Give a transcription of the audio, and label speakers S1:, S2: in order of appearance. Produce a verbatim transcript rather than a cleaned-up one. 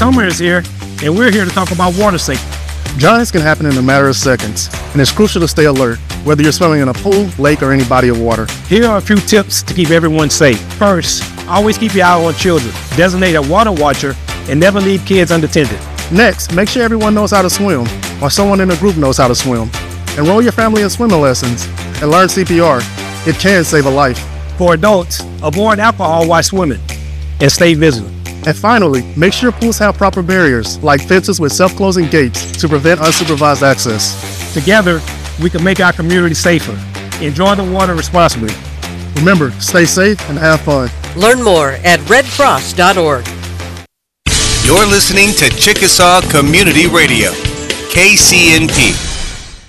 S1: Summer is here, and we're here to talk about water safety.
S2: Giants can happen in a matter of seconds, and it's crucial to stay alert, whether you're swimming in a pool, lake, or any body of water.
S1: Here are a few tips to keep everyone safe. First, always keep your eye on children. Designate a water watcher and never leave kids unattended.
S2: Next, make sure everyone knows how to swim, or someone in the group knows how to swim. Enroll your family in swimming lessons and learn C P R. It can save a life.
S1: For adults, avoid alcohol while swimming and stay vigilant.
S2: And finally, make sure pools have proper barriers, like fences with self-closing gates, to prevent unsupervised access.
S1: Together, we can make our community safer. Enjoy the water responsibly.
S2: Remember, stay safe and have fun.
S3: Learn more at red cross dot org.
S4: You're listening to Chickasaw Community Radio, K C N P.